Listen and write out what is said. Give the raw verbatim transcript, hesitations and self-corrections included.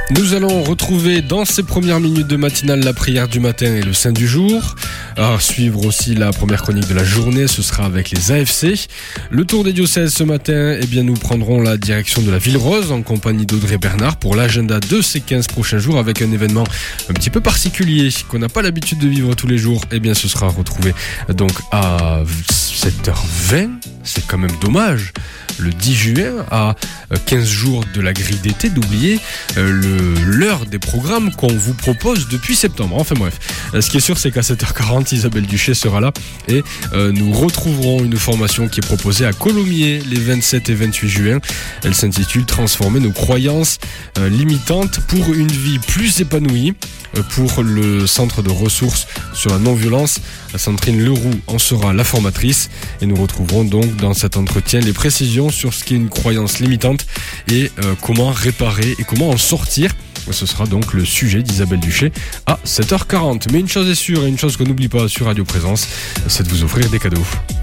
Nous allons retrouver dans ces premières minutes de matinale la prière du matin et le saint du jour. À suivre aussi la première chronique de la journée, ce sera avec les A F C. Le tour des diocèses ce matin, eh bien nous prendrons la direction de la Ville Rose en compagnie d'Audrey Bernard pour l'agenda de ces quinze prochains jours avec un événement un petit peu particulier qu'on n'a pas l'habitude de vivre tous les jours. Eh bien ce sera retrouvé donc à sept heures vingt, c'est quand même dommage. Le dix juin, à quinze jours de la grille d'été, d'oublier euh, le, l'heure des programmes qu'on vous propose depuis septembre. Enfin bref, euh, ce qui est sûr, c'est qu'à sept heures quarante, Isabelle Duché sera là et euh, nous retrouverons une formation qui est proposée à Colomiers les vingt-sept et vingt-huit juin. Elle s'intitule « Transformer nos croyances euh, limitantes pour une vie plus épanouie ». Pour le centre de ressources sur la non-violence, Sandrine Leroux en sera la formatrice et nous retrouverons donc dans cet entretien les précisions sur ce qu'est une croyance limitante et euh, comment réparer et comment en sortir. Ce sera donc le sujet d'Isabelle Duché à sept heures quarante. Mais une chose est sûre et une chose qu'on n'oublie pas sur Radio Présence, c'est de vous offrir des cadeaux.